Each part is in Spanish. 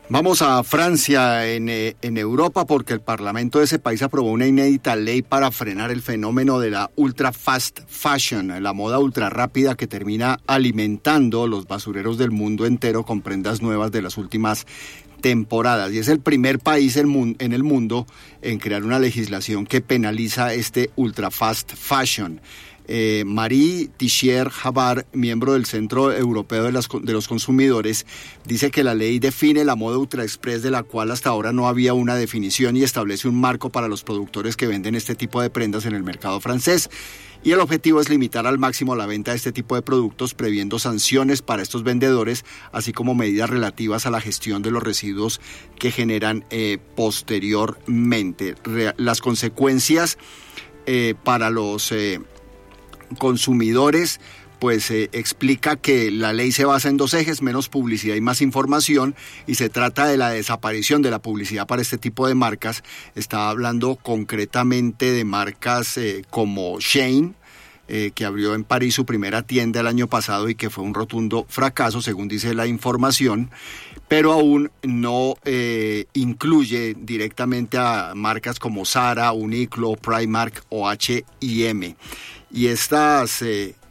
Vamos a Francia, en Europa, porque el Parlamento de ese país aprobó una inédita ley para frenar el fenómeno de la ultra fast fashion, la moda ultra rápida que termina alimentando los basureros del mundo entero con prendas nuevas de las últimas temporadas. Y es el primer país en el mundo en crear una legislación que penaliza este ultra fast fashion. Marie Tichier-Havard, miembro del Centro Europeo de los Consumidores, dice que la ley define la moda ultra express, de la cual hasta ahora no había una definición, y establece un marco para los productores que venden este tipo de prendas en el mercado francés. Y el objetivo es limitar al máximo la venta de este tipo de productos, previendo sanciones para estos vendedores, así como medidas relativas a la gestión de los residuos que generan posteriormente. Las consecuencias para los consumidores, pues explica que la ley se basa en dos ejes: menos publicidad y más información, y se trata de la desaparición de la publicidad para este tipo de marcas. Está hablando concretamente de marcas como Shein, que abrió en París su primera tienda el año pasado y que fue un rotundo fracaso, según dice la información, pero aún no incluye directamente a marcas como Zara, Uniqlo, Primark o H&M. Y estas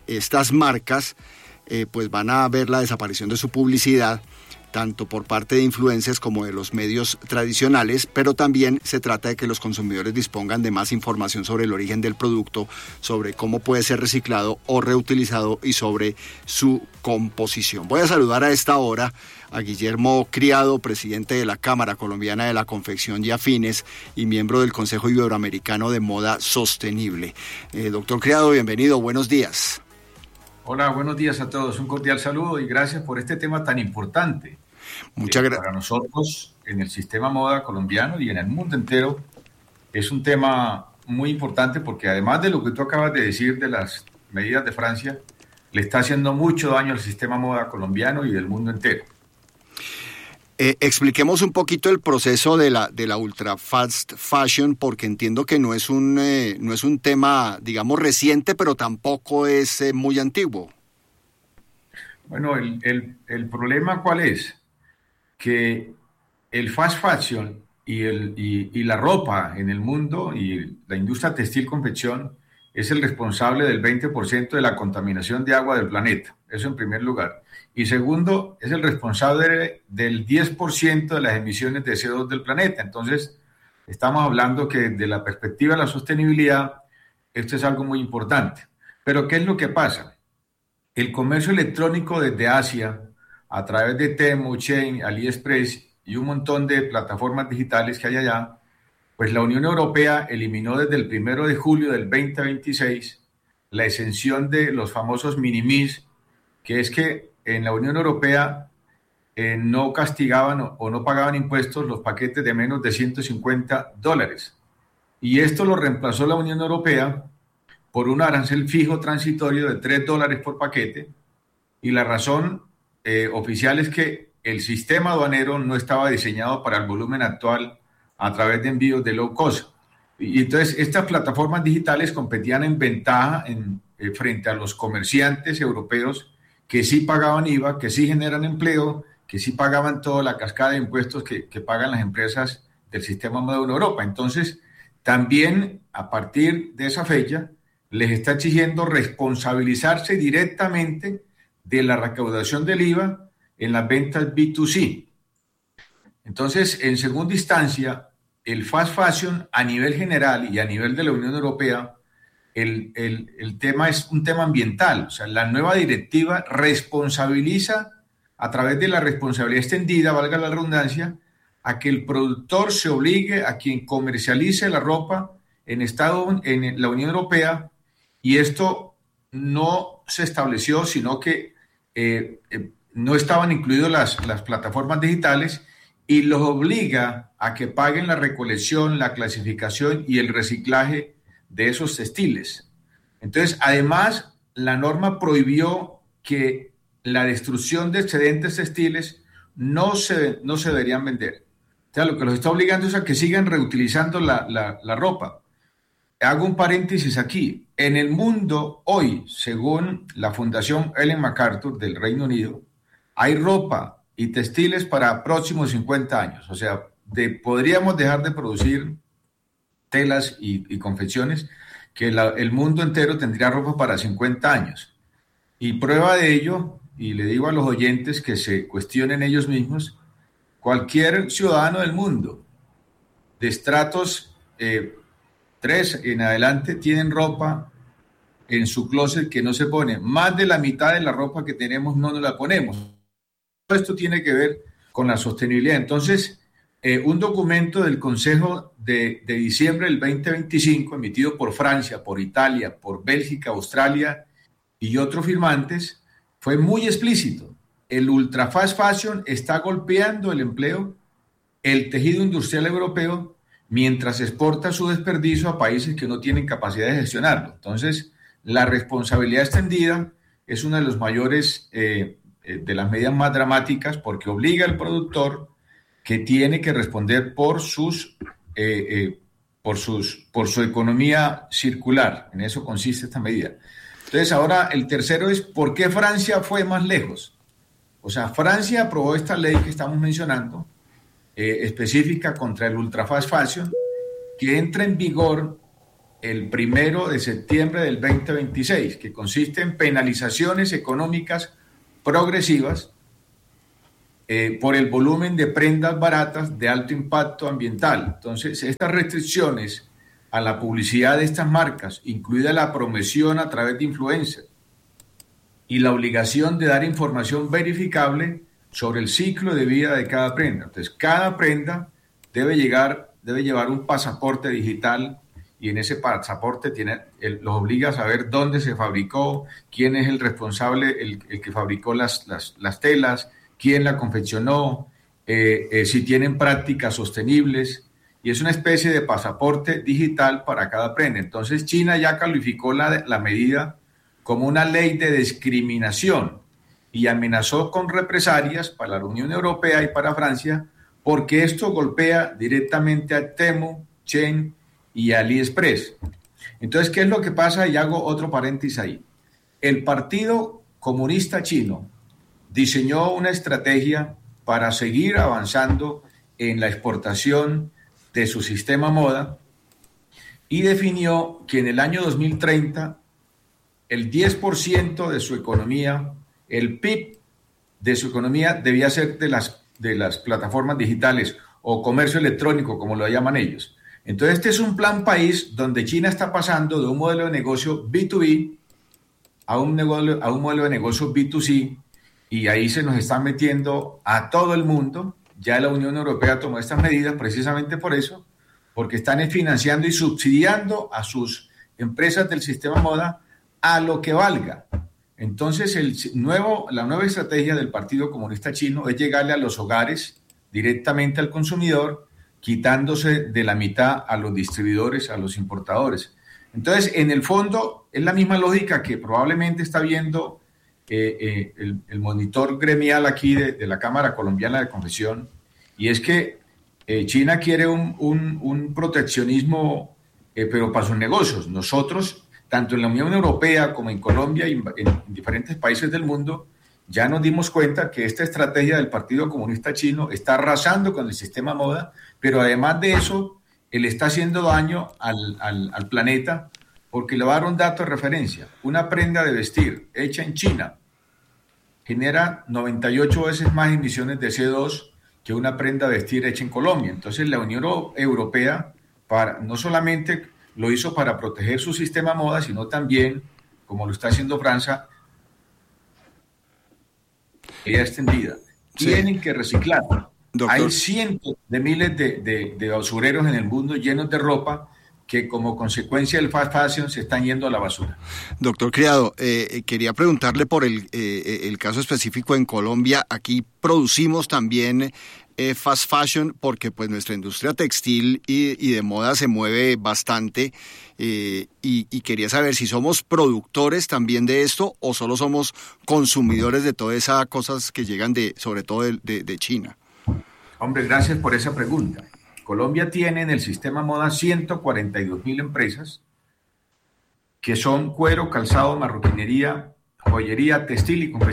marcas pues van a ver la desaparición de su publicidad, tanto por parte de influencers como de los medios tradicionales, pero también se trata de que los consumidores dispongan de más información sobre el origen del producto, sobre cómo puede ser reciclado o reutilizado y sobre su composición. Voy a saludar a esta hora a Guillermo Criado, presidente de la Cámara Colombiana de la Confección y Afines y miembro del Consejo Iberoamericano de Moda Sostenible. Doctor Criado, bienvenido, buenos días. Hola, buenos días a todos. Un cordial saludo y gracias por este tema tan importante. Muchas gracias. Para nosotros, en el sistema moda colombiano y en el mundo entero, es un tema muy importante porque además de lo que tú acabas de decir de las medidas de Francia, le está haciendo mucho daño al sistema moda colombiano y del mundo entero. Expliquemos un poquito el proceso de la ultra fast fashion, porque entiendo que no es un tema, digamos, reciente, pero tampoco es muy antiguo. Bueno, el problema ¿cuál es? Que el fast fashion y la ropa en el mundo y la industria textil confección es el responsable del 20% de la contaminación de agua del planeta. Eso en primer lugar. Y segundo, es el responsable del 10% de las emisiones de CO2 del planeta. Entonces, estamos hablando que desde la perspectiva de la sostenibilidad, esto es algo muy importante. Pero, ¿qué es lo que pasa? El comercio electrónico desde Asia, a través de Temu, Shein, AliExpress y un montón de plataformas digitales que hay allá, pues la Unión Europea eliminó desde el 1 de julio del 2026 la exención de los famosos minimis, que es que en la Unión Europea no castigaban o no pagaban impuestos los paquetes de menos de $150. Y esto lo reemplazó la Unión Europea por un arancel fijo transitorio de $3 por paquete. Y la razón oficial es que el sistema aduanero no estaba diseñado para el volumen actual a través de envíos de low cost. Y entonces estas plataformas digitales competían en ventaja frente a los comerciantes europeos que sí pagaban IVA, que sí generan empleo, que sí pagaban toda la cascada de impuestos que pagan las empresas del sistema moda en Europa. Entonces, también a partir de esa fecha, les está exigiendo responsabilizarse directamente de la recaudación del IVA en las ventas B2C. Entonces, en segunda instancia, el fast fashion a nivel general y a nivel de la Unión Europea, el tema es un tema ambiental. O sea, la nueva directiva responsabiliza a través de la responsabilidad extendida, valga la redundancia, a que el productor se obligue a quien comercialice la ropa en la Unión Europea, y esto no se estableció, sino que no estaban incluidas las plataformas digitales, y los obliga a que paguen la recolección, la clasificación y el reciclaje de esos textiles. Entonces, además, la norma prohibió que la destrucción de excedentes textiles no se deberían vender. O sea, lo que los está obligando es a que sigan reutilizando la ropa. Hago un paréntesis aquí. En el mundo hoy, según la Fundación Ellen MacArthur del Reino Unido, hay ropa y textiles para próximos 50 años. O sea, podríamos dejar de producir telas y confecciones, que el mundo entero tendría ropa para 50 años. Y prueba de ello, y le digo a los oyentes que se cuestionen ellos mismos, cualquier ciudadano del mundo de estratos 3 en adelante tienen ropa en su closet que no se pone. Más de la mitad de la ropa que tenemos no nos la ponemos. Todo esto tiene que ver con la sostenibilidad. Entonces, un documento del Consejo de diciembre del 2025, emitido por Francia, por Italia, por Bélgica, Australia y otros firmantes, fue muy explícito. El ultra fast fashion está golpeando el empleo, el tejido industrial europeo, mientras exporta su desperdicio a países que no tienen capacidad de gestionarlo. Entonces, la responsabilidad extendida es una de los mayores, de las medidas más dramáticas, porque obliga al productor que tiene que responder por su economía circular. En eso consiste esta medida. Entonces, ahora el tercero es ¿por qué Francia fue más lejos? O sea, Francia aprobó esta ley que estamos mencionando, específica contra el ultra fast fashion, que entra en vigor el 1 de septiembre del 2026, que consiste en penalizaciones económicas progresivas por el volumen de prendas baratas de alto impacto ambiental. Entonces, estas restricciones a la publicidad de estas marcas, incluida la promoción a través de influencers y la obligación de dar información verificable sobre el ciclo de vida de cada prenda. Entonces, cada prenda debe llevar un pasaporte digital, y en ese pasaporte los obliga a saber dónde se fabricó, quién es el responsable, el que fabricó las telas, quién la confeccionó, si tienen prácticas sostenibles, y es una especie de pasaporte digital para cada prenda. Entonces, China ya calificó la medida como una ley de discriminación y amenazó con represalias para la Unión Europea y para Francia, porque esto golpea directamente a Temu, Shein y AliExpress. Entonces, ¿qué es lo que pasa? Y hago otro paréntesis ahí. El Partido Comunista Chino diseñó una estrategia para seguir avanzando en la exportación de su sistema moda y definió que en el año 2030 el 10% de su economía, el PIB de su economía, debía ser de las plataformas digitales o comercio electrónico, como lo llaman ellos. Entonces, este es un plan país donde China está pasando de un modelo de negocio B2B a un modelo de negocio B2C, y ahí se nos están metiendo a todo el mundo. Ya la Unión Europea tomó estas medidas precisamente por eso, porque están financiando y subsidiando a sus empresas del sistema moda a lo que valga. Entonces, la nueva estrategia del Partido Comunista Chino es llegarle a los hogares directamente al consumidor, quitándose de la mitad a los distribuidores, a los importadores. Entonces, en el fondo, es la misma lógica que probablemente está viendo el monitor gremial aquí de la Cámara Colombiana de Confección, y es que China quiere un proteccionismo, pero para sus negocios. Nosotros, tanto en la Unión Europea como en Colombia y en diferentes países del mundo, ya nos dimos cuenta que esta estrategia del Partido Comunista Chino está arrasando con el sistema moda, pero además de eso, él está haciendo daño al planeta, porque le voy a dar un dato de referencia. Una prenda de vestir hecha en China genera 98 veces más emisiones de CO2 que una prenda de vestir hecha en Colombia. Entonces, la Unión Europea no solamente lo hizo para proteger su sistema moda, sino también, como lo está haciendo Francia, extendida. Tienen que reciclar. Doctor. Hay cientos de miles de basureros en el mundo llenos de ropa que como consecuencia del fast fashion se están yendo a la basura. Doctor Criado, quería preguntarle por el caso específico en Colombia. Aquí producimos también fast fashion porque pues nuestra industria textil y de moda se mueve bastante, y quería saber si somos productores también de esto o solo somos consumidores de todas esas cosas que llegan sobre todo de China. Hombre, gracias por esa pregunta. Colombia tiene en el sistema moda 142.000 empresas que son cuero, calzado, marroquinería, joyería, textil y confección.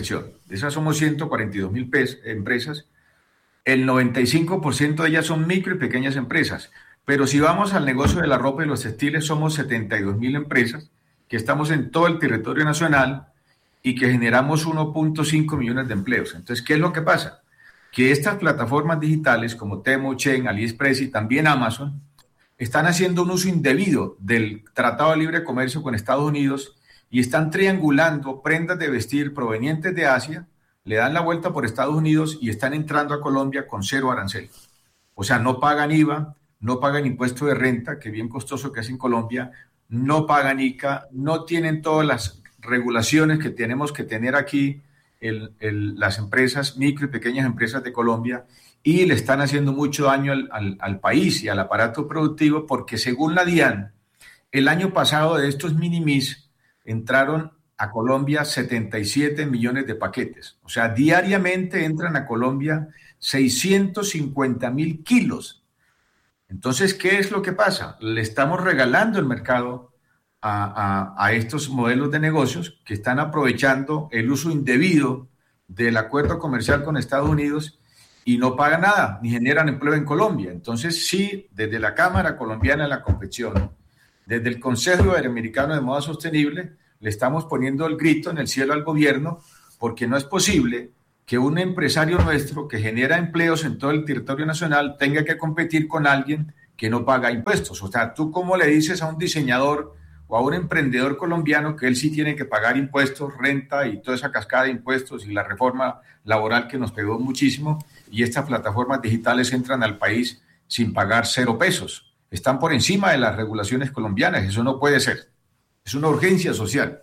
De esas somos 142.000 empresas. El 95% de ellas son micro y pequeñas empresas. Pero si vamos al negocio de la ropa y los textiles, somos 72.000 empresas que estamos en todo el territorio nacional y que generamos 1.5 millones de empleos. Entonces, ¿qué es lo que pasa? Que estas plataformas digitales como Temu, Shein, AliExpress y también Amazon están haciendo un uso indebido del Tratado de Libre Comercio con Estados Unidos y están triangulando prendas de vestir provenientes de Asia, le dan la vuelta por Estados Unidos y están entrando a Colombia con 0 arancel. O sea, no pagan IVA, no pagan impuesto de renta, que bien costoso que es en Colombia, no pagan ICA, no tienen todas las regulaciones que tenemos que tener aquí las empresas, micro y pequeñas empresas de Colombia, y le están haciendo mucho daño al país y al aparato productivo, porque según la DIAN, el año pasado de estos minimis entraron a Colombia 77 millones de paquetes. O sea, diariamente entran a Colombia 650.000 kilos. Entonces, ¿qué es lo que pasa? Le estamos regalando el mercado a estos modelos de negocios que están aprovechando el uso indebido del acuerdo comercial con Estados Unidos y no pagan nada, ni generan empleo en Colombia. Entonces, sí, desde la Cámara Colombiana de la Confección, desde el Consejo Iberoamericano de Moda Sostenible, le estamos poniendo el grito en el cielo al gobierno, porque no es posible que un empresario nuestro que genera empleos en todo el territorio nacional tenga que competir con alguien que no paga impuestos. O sea, ¿tú cómo le dices a un diseñador o a un emprendedor colombiano que él sí tiene que pagar impuestos, renta y toda esa cascada de impuestos y la reforma laboral que nos pegó muchísimo, y estas plataformas digitales entran al país sin pagar 0 pesos? Están por encima de las regulaciones colombianas. Eso no puede ser. Es una urgencia social.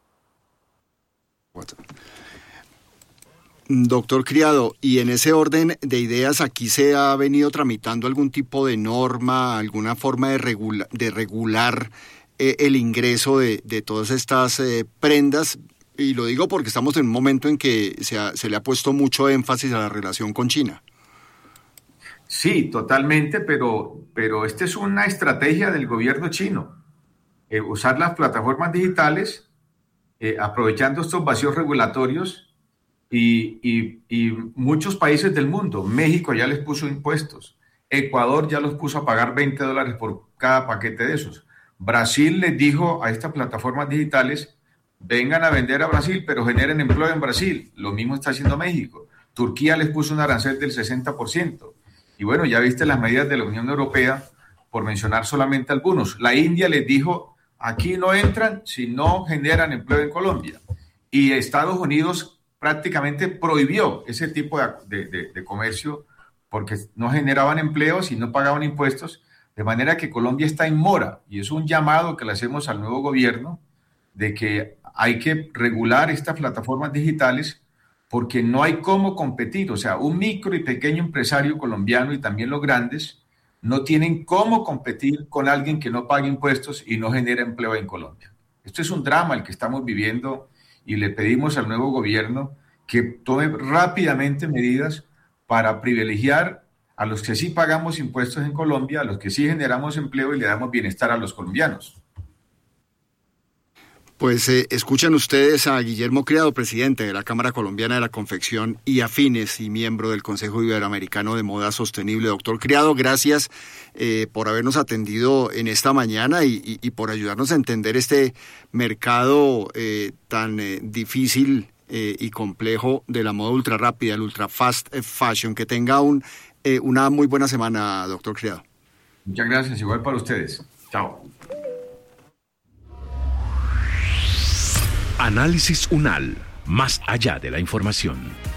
Doctor Criado, y en ese orden de ideas, ¿aquí se ha venido tramitando algún tipo de norma, alguna forma de regular el ingreso de todas estas prendas? Y lo digo porque estamos en un momento en que se le ha puesto mucho énfasis a la relación con China. Sí, totalmente, pero esta es una estrategia del gobierno chino. Usar las plataformas digitales, aprovechando estos vacíos regulatorios, y muchos países del mundo. México ya les puso impuestos, Ecuador ya los puso a pagar $20 por cada paquete de esos. Brasil les dijo a estas plataformas digitales: vengan a vender a Brasil, pero generen empleo en Brasil. Lo mismo está haciendo México. Turquía les puso un arancel del 60%. Y bueno, ya viste las medidas de la Unión Europea, por mencionar solamente algunos. La India les dijo: aquí no entran si no generan empleo en Colombia. Y Estados Unidos prácticamente prohibió ese tipo de comercio porque no generaban empleos y no pagaban impuestos, de manera que Colombia está en mora, y es un llamado que le hacemos al nuevo gobierno de que hay que regular estas plataformas digitales porque no hay cómo competir. O sea, un micro y pequeño empresario colombiano y también los grandes no tienen cómo competir con alguien que no pague impuestos y no genera empleo en Colombia. Esto es un drama el que estamos viviendo, y le pedimos al nuevo gobierno que tome rápidamente medidas para privilegiar a los que sí pagamos impuestos en Colombia, a los que sí generamos empleo y le damos bienestar a los colombianos. Pues escuchan ustedes a Guillermo Criado, presidente de la Cámara Colombiana de la Confección y Afines y miembro del Consejo Iberoamericano de Moda Sostenible. Doctor Criado, gracias por habernos atendido en esta mañana y por ayudarnos a entender este mercado tan difícil y complejo de la moda ultra rápida, el ultra fast fashion. Que tenga una muy buena semana, doctor Criado. Muchas gracias, igual para ustedes. Chao. Análisis UNAL, más allá de la información.